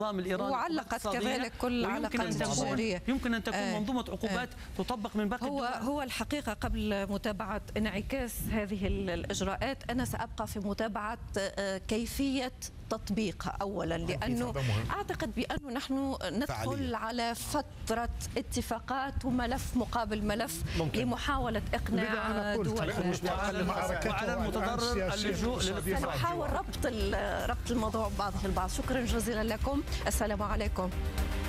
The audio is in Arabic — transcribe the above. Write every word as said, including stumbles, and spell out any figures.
النظام الإيراني وعلقت كذلك كل العلاقات التجارية. يمكن أن تكون آه منظومة عقوبات آه تطبق من باقي هو الدول. هو الحقيقة قبل متابعة انعكاس هذه الإجراءات أنا سأبقى في متابعة كيفية تطبيقها أولا، لأنه أعتقد بأنه نحن ندخل فعليا على فترة اتفاقات وملف مقابل ملف ممكن. لمحاولة إقناع دول وعلى المتضرر اللجوء للاتفاق. سنحاول ربط ربط الموضوع ببعضه البعض. شكرا جزيلا لكم. السلام عليكم.